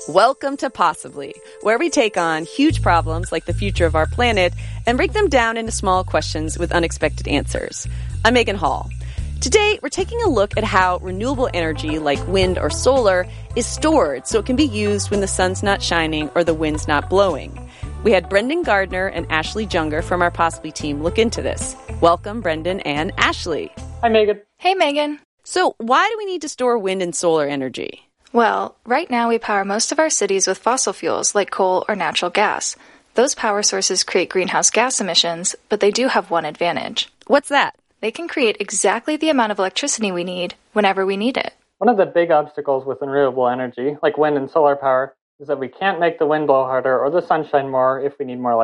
Welcome to Possibly, where we take on huge problems like the future of our planet and break them down into small questions with unexpected answers. I'm Megan Hall. Today, we're taking a look at how renewable energy like wind or solar is stored so it can be used when the sun's not shining or the wind's not blowing. We had Brendan Gardner and Ashley Junger from our Possibly team look into this. Welcome, Brendan and Ashley. Hi, Megan. Hey, Megan. So, why do we need to store wind and solar energy? Well, right now we power most of our cities with fossil fuels like coal or natural gas. Those power sources create greenhouse gas emissions, but they do have one advantage. What's that? They can create exactly the amount of electricity we need whenever we need it. One of the big obstacles with renewable energy, like wind and solar power, is that we can't make the wind blow harder or the sun shine more if we need more